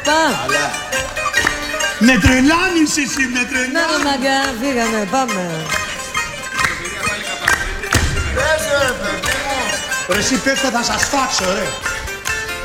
Αλλά. Με τρελάνεις εσύ, με τρελάνεις. Να το μαγκά, φύγαμε, πάμε. Πες ρε παιδί μου. Ρε εσύ πέφτα θα σας φάξω, ρε.